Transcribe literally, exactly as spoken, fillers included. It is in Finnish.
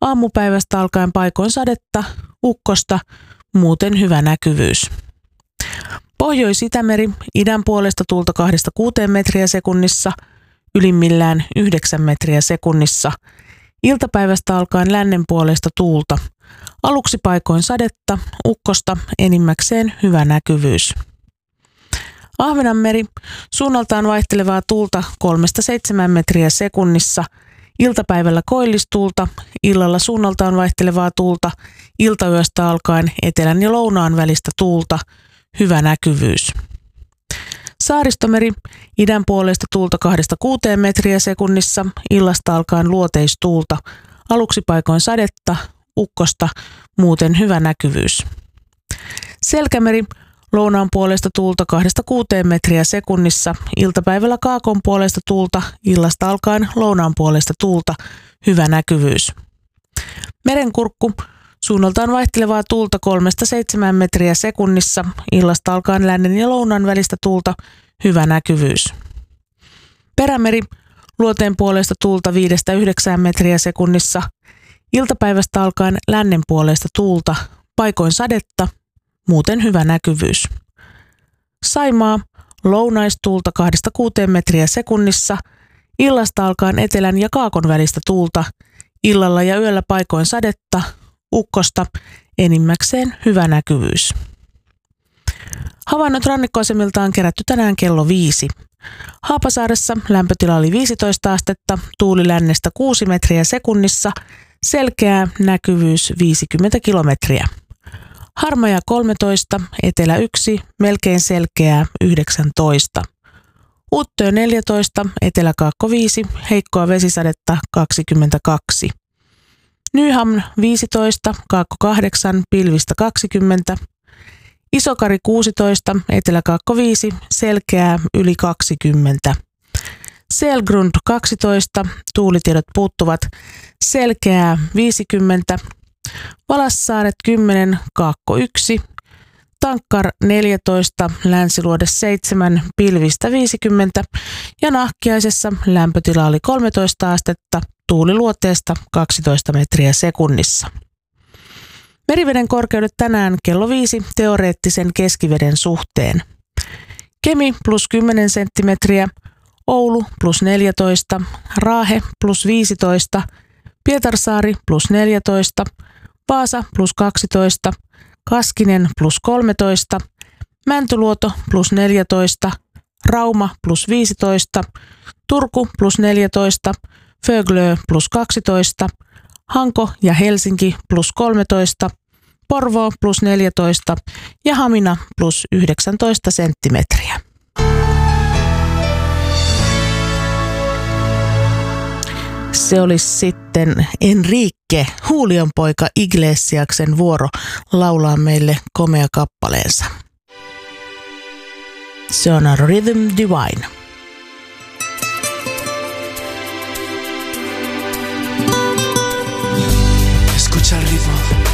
Aamupäivästä alkaen paikoin sadetta, ukkosta, muuten hyvä näkyvyys. Pohjois-Itämeri, idän puolesta tuulta kahdesta kuuteen metriä sekunnissa, ylimmillään yhdeksän metriä sekunnissa. Iltapäivästä alkaen lännen puolesta tuulta. Aluksi paikoin sadetta, ukkosta, enimmäkseen hyvä näkyvyys. Ahvenanmeri, suunnaltaan vaihtelevaa tuulta kolmesta seitsemään metriä sekunnissa. Iltapäivällä koillistuulta, illalla suunnaltaan vaihtelevaa tuulta, iltayöstä alkaen etelän ja lounaan välistä tuulta, hyvä näkyvyys. Saaristomeri, idän puolesta tuulta kahdesta kuuteen metriä sekunnissa, illasta alkaen luoteistuulta, aluksi paikoin sadetta, ukkosta, muuten hyvä näkyvyys. Selkämeri, lounaan puolesta tuulta kahdesta kuuteen metriä sekunnissa, iltapäivällä kaakon puolesta tuulta, illasta alkaen lounaan puolesta tuulta, hyvä näkyvyys. Merenkurkku, suunnaltaan vaihtelevaa tuulta kolmesta seitsemään metriä sekunnissa, illasta alkaen lännen ja lounaan välistä tuulta, hyvä näkyvyys. Perämeri, luoteen puolesta tuulta viidestä yhdeksään metriä sekunnissa, iltapäivästä alkaen lännen puolesta tuulta, paikoin sadetta, muuten hyvä näkyvyys. Saimaa, lounaistuulta kahdesta kuuteen metriä sekunnissa, illasta alkaen etelän ja kaakon välistä tuulta, illalla ja yöllä paikoin sadetta, ukkosta, enimmäkseen hyvä näkyvyys. Havainnot rannikkoasemilta on kerätty tänään kello viisi. Haapasaaressa lämpötila oli viisitoista astetta, tuuli lännestä kuusi metriä sekunnissa, selkeä näkyvyys viisikymmentä kilometriä. Harmaja kolmetoista, etelä yksi, melkein selkeää yhdeksäntoista. Uttöö neljätoista, eteläkaakko viisi, heikkoa vesisadetta kaksikymmentäkaksi. Nyhamn viisitoista, kaakko kahdeksan, pilvistä kaksikymmentä. Isokari kuusitoista, eteläkaakko viisi, selkeää yli kaksikymmentä. Selgrund kaksitoista, tuulitiedot puuttuvat, selkeää viisikymmentä. Valassaaret kymmenen, kaakko yksi. Tankkar neljätoista, länsiluode seitsemän, pilvistä viisikymmentä ja Nahkiaisessa lämpötila oli kolmetoista astetta, tuuli luoteesta kaksitoista metriä sekunnissa. Meriveden korkeudet tänään kello viisi teoreettisen keskiveden suhteen. Kemi plus kymmenen senttimetriä, Oulu plus neljätoista, Raahe plus viisitoista, Pietarsaari plus neljätoista, Vaasa plus kaksitoista, Kaskinen plus kolmetoista, Mäntyluoto plus neljätoista, Rauma plus viisitoista, Turku plus neljätoista, Föglö plus kaksitoista, Hanko ja Helsinki plus kolmetoista, Porvoo plus neljätoista ja Hamina plus yhdeksäntoista senttimetriä. Se olisi sitten Enrique, Julian poika Iglesiaksen vuoro laulaa meille komea kappaleensa. Se on Rhythm Divine. Escucha el ritmo.